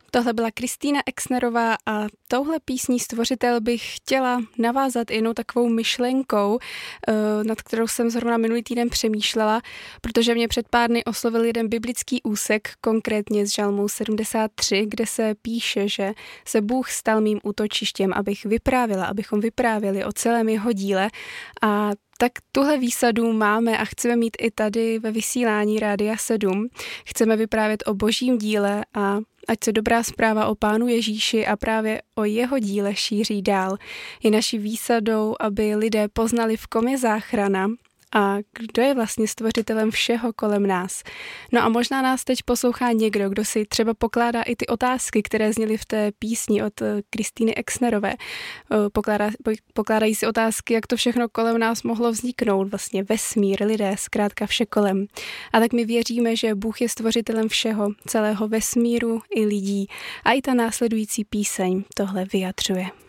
Tohle byla Kristýna Exnerová a touhle písní Stvořitel bych chtěla navázat jinou takovou myšlenkou, nad kterou jsem zrovna minulý týden přemýšlela, protože mě před pár dny oslovil jeden biblický úsek, konkrétně z Žalmu 73, kde se píše, že se Bůh stal mým útočištěm, abychom vyprávěli o celém jeho díle, a tak tuhle výsadu máme a chceme mít i tady ve vysílání Rádia 7. Chceme vyprávět o božím díle a ať se dobrá zpráva o Pánu Ježíši a právě o jeho díle šíří dál. Je naší výsadou, aby lidé poznali, v kom je záchrana a kdo je vlastně stvořitelem všeho kolem nás. No a možná nás teď poslouchá někdo, kdo si třeba pokládá i ty otázky, které zněly v té písni od Kristýny Exnerové. Pokládají si otázky, jak to všechno kolem nás mohlo vzniknout, vlastně vesmír, lidé, zkrátka vše kolem. A tak my věříme, že Bůh je stvořitelem všeho, celého vesmíru i lidí. A i ta následující píseň tohle vyjadřuje.